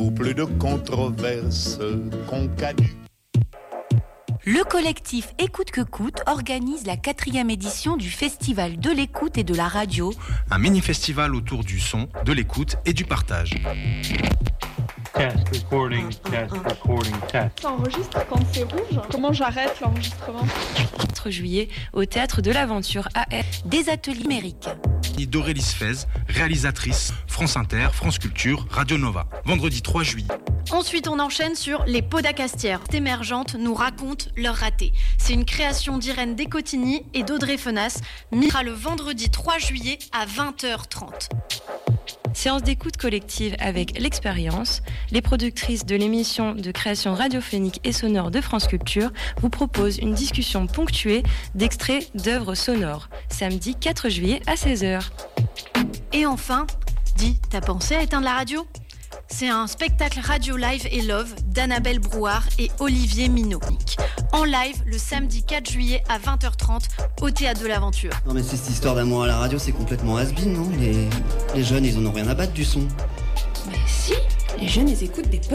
vous plus de controverses concanues. Le collectif Écoute que coûte organise la 4e édition du Festival de l'écoute et de la radio. Un mini-festival autour du son, de l'écoute et du partage. Test, recording, test. Ça enregistre quand c'est rouge. Comment j'arrête l'enregistrement ? 4 juillet, au Théâtre de l'Aventure AR. Des ateliers numériques. D'Aurélie Fez, réalisatrice, France Inter, France Culture, Radio Nova. Vendredi 3 juillet. Ensuite, on enchaîne sur Les Podacastières. Émergentes nous racontent leur raté. C'est une création d'Irène Descotigny et d'Audrey Fenas. Mira le vendredi 3 juillet à 20h30. Séance d'écoute collective avec l'expérience. Les productrices de l'émission de création radiophonique et sonore de France Culture vous proposent une discussion ponctuée d'extraits d'œuvres sonores. Samedi 4 juillet à 16h. Et enfin, dis, t'as pensé à éteindre la radio ? C'est un spectacle radio live et love d'Annabelle Brouard et Olivier Minot. En live le samedi 4 juillet à 20h30 au Théâtre de l'Aventure. Non mais c'est cette histoire d'amour à la radio, c'est complètement has-been, non ? Les jeunes, ils en ont rien à battre du son. Mais si, les jeunes, ils écoutent des